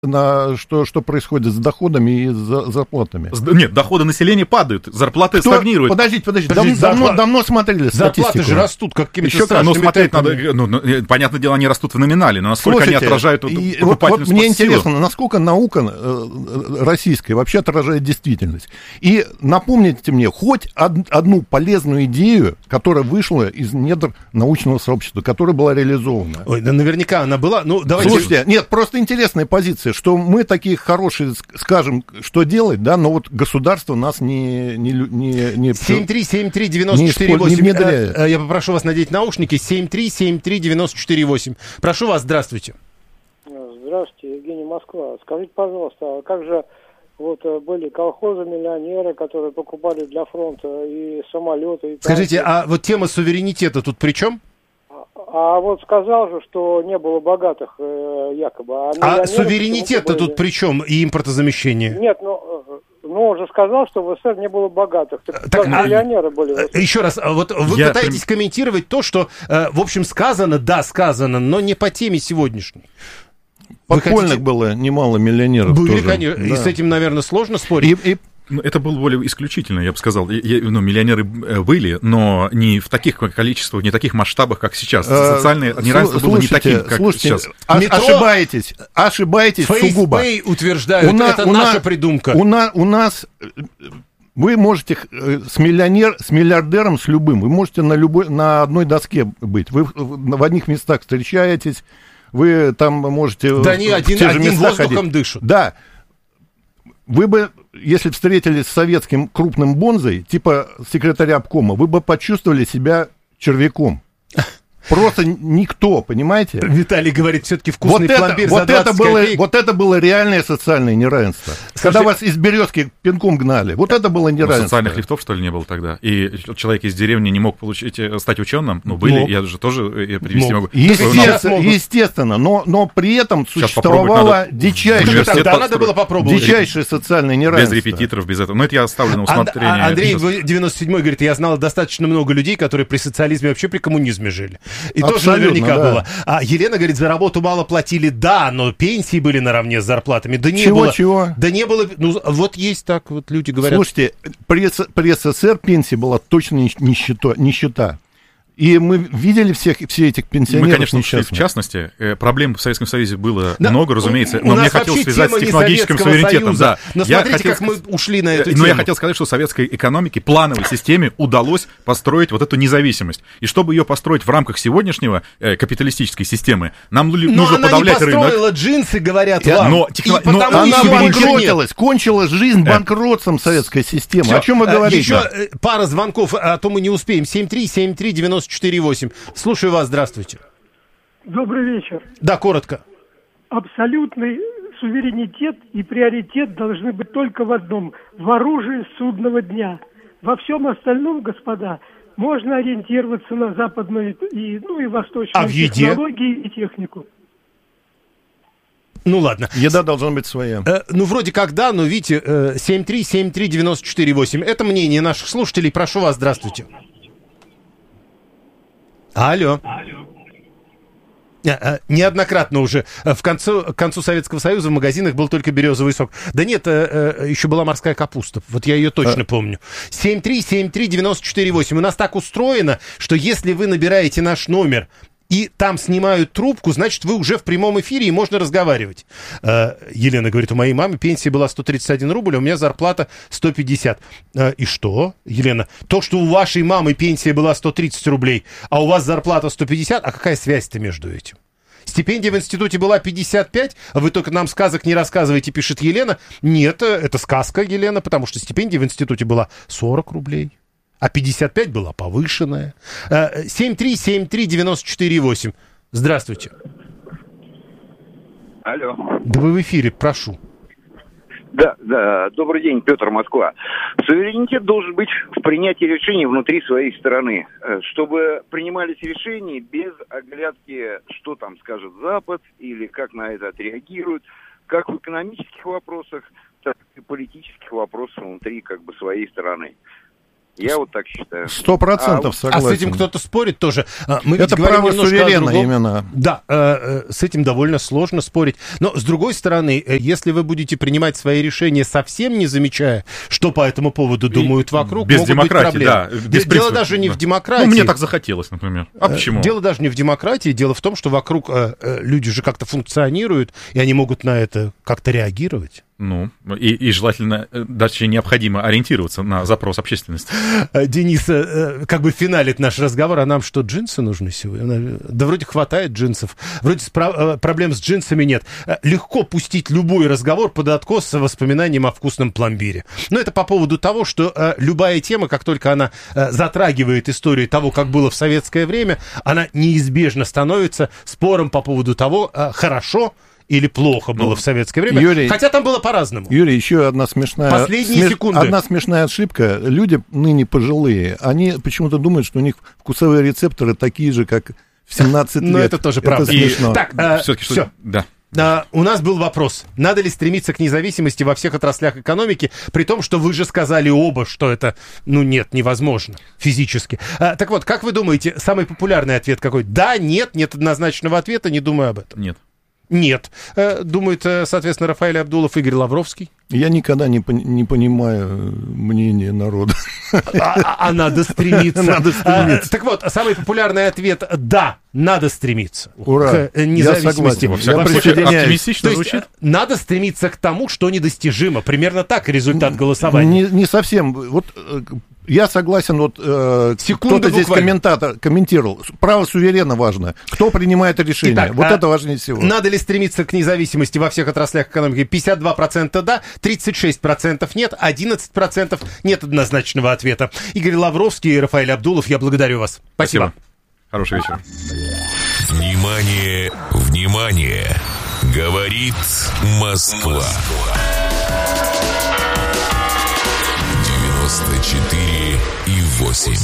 что происходит с доходами и с зарплатами. Нет, доходы населения падают, зарплаты стагнируют. Подождите, давно смотрели статистику. Зарплаты же растут какими-то страшными смотреть надо, понятное дело, они растут в номинале, но насколько они отражают покупательную вот мне силу? интересно, насколько наука российская вообще отражает действительность. И напомните мне хоть одну полезную идею, которая вышла из недр научного сообщества, которая была реализована. Ой, да наверняка она была. Ну, давайте... Слушайте, нет, просто интересная позиция, что мы такие хорошие скажем, что делать, да, но вот государство нас не 7373948. внедряет. Я попрошу вас надеть наушники. 7373948. Прошу вас, здравствуйте. Здравствуйте, Евгений, Москва. Скажите, пожалуйста, а как же вот были колхозы-миллионеры, которые покупали для фронта и самолеты, и скажите, а вот тема суверенитета тут при чем? А вот сказал же, что не было богатых якобы. А суверенитет-то тут при чем и импортозамещение? Нет, он же сказал, что в СССР не было богатых. Так миллионеры были. Еще раз, вот вы пытаетесь комментировать то, что, в общем, сказано, но не по теме сегодняшней. Подпольных было немало миллионеров. Были, тоже. конечно, да. И с этим, наверное, сложно спорить. Это было более исключительно, я бы сказал. Миллионеры были, но не в таких количествах, не в таких масштабах, как сейчас. Социальное неравенство было не таким, как сейчас. Ошибаетесь сугубо. Фейспэй утверждают, это наша придумка. У нас... Вы можете с миллиардером, с любым, вы можете на одной доске быть. Вы в одних местах встречаетесь, вы там можете... Да они одним воздухом дышат. Да. Вы бы, если встретились с советским крупным бонзой, типа секретаря обкома, вы бы почувствовали себя червяком. Просто никто, понимаете? Виталий говорит, все-таки вкусный пломбир за 20 копеек. Вот это было реальное социальное неравенство. Когда вас из Березки пинком гнали, вот это было неравенство. Социальных лифтов, что ли, не было тогда? И человек из деревни не мог стать ученым? Были, я же тоже привести могу. Естественно, но при этом существовало дичайшее социальное неравенство. Без репетиторов, без этого. Но это я оставлю на усмотрение. Андрей 97-й говорит, я знал достаточно много людей, которые при социализме, вообще при коммунизме жили. И абсолютно, тоже наверняка было. А Елена говорит, за работу мало платили, да, но пенсии были наравне с зарплатами. Да не было. Чего? Да не было. Ну, вот есть так, вот люди говорят. Слушайте, при СССР пенсия была точно нищета. И мы видели все этих пенсионеров. Мы, конечно, ушли в частности. Проблем в Советском Союзе было много, разумеется, но мне хотелось связать с технологическим суверенитетом. Да. Но смотрите, как мы ушли на эту тему. Но я хотел сказать, что советской экономике, плановой системе удалось построить вот эту независимость. И чтобы ее построить в рамках сегодняшнего капиталистической системы, нам нужно подавлять рынок. Но она не построила джинсы, говорят вам. Но она банкротилась, кончилась жизнь банкротством советской системы. О чем вы говорите? Еще пара звонков, а то мы не успеем. 7373948. Слушаю вас, здравствуйте. Добрый вечер. Да, коротко. Абсолютный суверенитет и приоритет должны быть только в одном – в оружии судного дня. Во всем остальном, господа, можно ориентироваться на западную и восточную технологии и технику. Ну ладно. Еда должна быть своя. Вроде как да, но видите, 7373948. Это мнение наших слушателей. Прошу вас, здравствуйте. Алло. Неоднократно уже к концу Советского Союза в магазинах был только березовый сок. Да нет, еще была морская капуста. Вот я ее точно помню. 7373948. У нас так устроено, что если вы набираете наш номер и там снимают трубку, значит, вы уже в прямом эфире, и можно разговаривать. Елена говорит, у моей мамы пенсия была 131 рубль, а у меня зарплата 150. И что, Елена? То, что у вашей мамы пенсия была 130 рублей, а у вас зарплата 150, а какая связь-то между этим? Стипендия в институте была 55, а вы только нам сказок не рассказываете, пишет Елена. Нет, это сказка, Елена, потому что стипендия в институте была 40 рублей. А 55 была повышенная. 7373948. Здравствуйте. Алло. Да вы в эфире, прошу. Да, добрый день, Петр, Москва. Суверенитет должен быть в принятии решений внутри своей страны, чтобы принимались решения без оглядки, что там скажет Запад или как на это отреагируют, как в экономических вопросах, так и в политических вопросах внутри своей страны. Я вот так считаю. 100% согласен. А с этим кто-то спорит тоже. Мы Это право суверена именно. Да, с этим довольно сложно спорить. Но, с другой стороны, если вы будете принимать свои решения, совсем не замечая, что по этому поводу думают вокруг, без могут демократии, быть проблемы. да. Без Дело даже не в демократии. Ну, мне так захотелось, например. А почему? Дело даже не в демократии. Дело в том, что вокруг люди же как-то функционируют, и они могут на это как-то реагировать. Ну, и желательно, даже необходимо ориентироваться на запрос общественности. Денис как бы финалит наш разговор, а нам что, джинсы нужны сегодня? Да вроде хватает джинсов, вроде проблем с джинсами нет. Легко пустить любой разговор под откос с воспоминанием о вкусном пломбире. Но это по поводу того, что любая тема, как только она затрагивает историю того, как было в советское время, она неизбежно становится спором по поводу того, хорошо или плохо было в советское время, Юрий, хотя там было по-разному. Юрий, еще одна смешная... Последние секунды. Одна смешная ошибка. Люди ныне пожилые, они почему-то думают, что у них вкусовые рецепторы такие же, как в 17 лет. Но это тоже правда. Смешно. Так, Все-таки все. Да. У нас был вопрос, надо ли стремиться к независимости во всех отраслях экономики, при том, что вы же сказали оба, что это, нет, невозможно физически. Так вот, как вы думаете, самый популярный ответ какой? Да, нет однозначного ответа, не думаю об этом. Нет. Думает, соответственно, Рафаэль Абдулов, Игорь Лавровский. Я никогда не понимаю мнение народа. А надо стремиться. Надо стремиться. Так вот, самый популярный ответ – да, надо стремиться. Ура. К независимости. Я присоединяюсь. Оптимистично То звучит. есть надо стремиться к тому, что недостижимо. Примерно так результат голосования. Не совсем. Вот я согласен, кто-то здесь комментировал. Право суверена важно. Кто принимает решение? Итак, это важнее всего. Надо ли стремиться к независимости во всех отраслях экономики? 52% да, 36% нет, 11% нет однозначного ответа. Игорь Лавровский и Рафаэль Абдулов, я благодарю вас. Спасибо. Хороший вечер. Внимание, внимание! Говорит Москва. 94,8.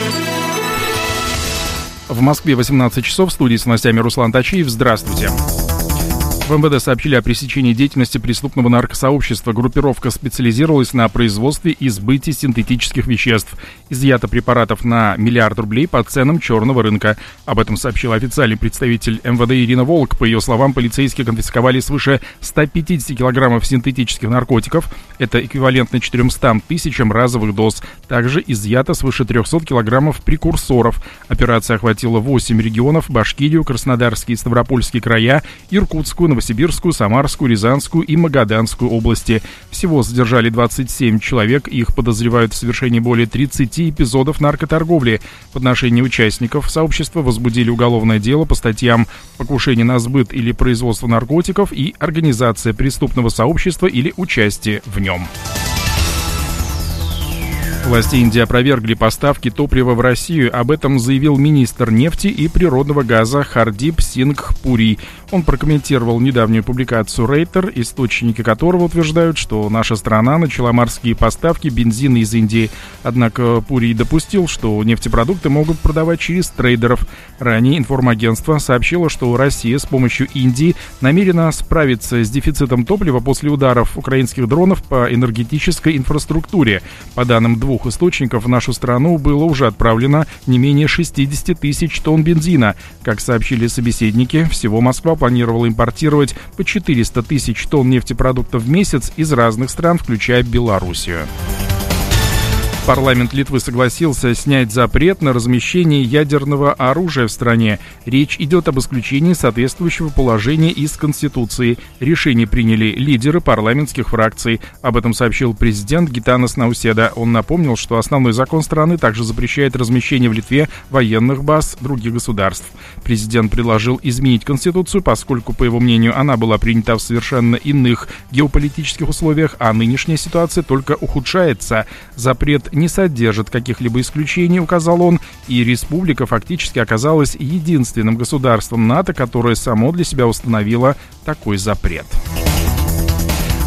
В Москве 18 часов. В студии с новостями Руслан Тачиев. Здравствуйте. В МВД сообщили о пресечении деятельности преступного наркосообщества. Группировка специализировалась на производстве и сбытии синтетических веществ. Изъято препаратов на $1 миллиард по ценам черного рынка. Об этом сообщил официальный представитель МВД Ирина Волк. По ее словам, полицейские конфисковали свыше 150 килограммов синтетических наркотиков. Это эквивалентно 400 тысячам разовых доз. Также изъято свыше 300 килограммов прекурсоров. Операция охватила 8 регионов: Башкирию, Краснодарский и Ставропольский края, Иркутскую, Новосибирскую, Самарскую, Рязанскую и Магаданскую области. Всего задержали 27 человек. Их подозревают в совершении более 30 эпизодов наркоторговли. В отношении участников сообщества возбудили уголовное дело по статьям «Покушение на сбыт или производство наркотиков» и «Организация преступного сообщества или участие в нем». Власти Индии опровергли поставки топлива в Россию. Об этом заявил министр нефти и природного газа Хардип Сингх Пури. Он прокомментировал недавнюю публикацию Рейтер, источники которого утверждают, что наша страна начала морские поставки бензина из Индии. Однако Пури допустил, что нефтепродукты могут продавать через трейдеров. Ранее информагентство сообщило, что Россия с помощью Индии намерена справиться с дефицитом топлива после ударов украинских дронов по энергетической инфраструктуре. По данным двух источников, в нашу страну было уже отправлено не менее 60 тысяч тонн бензина. Как сообщили собеседники, всего Москва планировала импортировать по 400 тысяч тонн нефтепродуктов в месяц из разных стран, включая Белоруссию. Парламент Литвы согласился снять запрет на размещение ядерного оружия в стране. Речь идет об исключении соответствующего положения из Конституции. Решение приняли лидеры парламентских фракций. Об этом сообщил президент Гитанас Науседа. Он напомнил, что основной закон страны также запрещает размещение в Литве военных баз других государств. Президент предложил изменить Конституцию, поскольку, по его мнению, она была принята в совершенно иных геополитических условиях, а нынешняя ситуация только ухудшается. Запрет не содержит каких-либо исключений, указал он, и республика фактически оказалась единственным государством НАТО, которое само для себя установило такой запрет.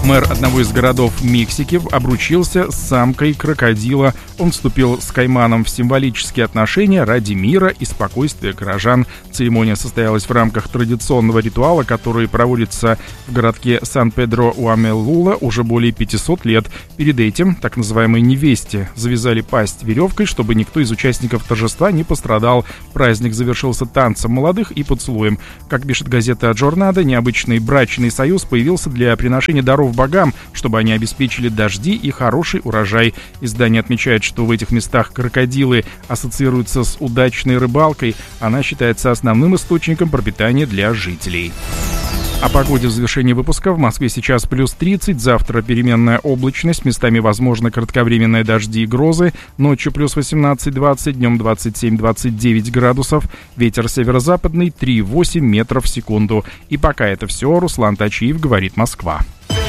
Мэр одного из городов Мексики обручился с самкой крокодила. Он вступил с кайманом в символические отношения ради мира и спокойствия горожан. Церемония состоялась в рамках традиционного ритуала, который проводится в городке Сан-Педро-Уамелула уже более 500 лет. Перед этим так называемой невесте завязали пасть веревкой, чтобы никто из участников торжества не пострадал. Праздник завершился танцем молодых и поцелуем. Как пишет газета «Джорнадо», необычный брачный союз появился для приношения даров богам, чтобы они обеспечили дожди и хороший урожай. Издание отмечает, что в этих местах крокодилы ассоциируются с удачной рыбалкой. Она считается основным источником пропитания для жителей. О погоде в завершении выпуска. В Москве сейчас плюс 30, завтра переменная облачность, местами возможны кратковременные дожди и грозы, ночью плюс 18-20, днем 27-29 градусов, ветер северо-западный 3,8 метров в секунду. И пока это все, Руслан Тачиев, говорит Москва.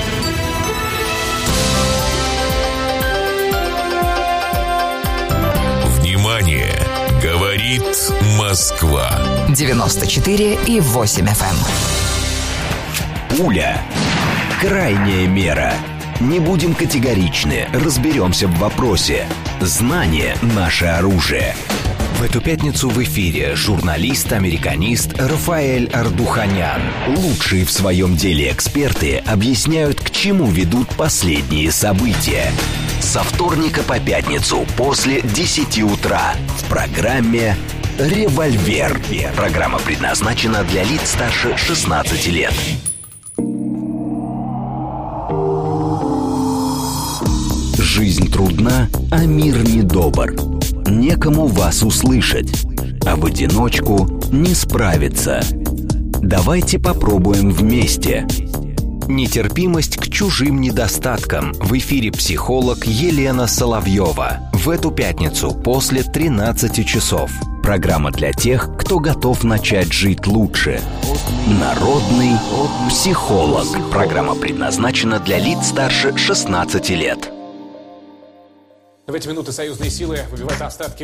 Внимание! Говорит Москва. 94,8 FM. Пуля. Крайняя мера. Не будем категоричны, разберемся в вопросе. Знание – наше оружие. В эту пятницу в эфире журналист-американист Рафаэль Ардуханян. Лучшие в своем деле эксперты объясняют, к чему ведут последние события. Со вторника по пятницу после 10 утра в программе «Револьвер». Программа предназначена для лиц старше 16 лет. Жизнь трудна, а мир недобр. Некому вас услышать, а в одиночку не справиться. Давайте попробуем вместе. Нетерпимость к чужим недостаткам. В эфире психолог Елена Соловьева. В эту пятницу после 13 часов. Программа для тех, кто готов начать жить лучше. Народный психолог. Программа предназначена для лиц старше 16 лет. В эти минуты союзные силы выбивают остатки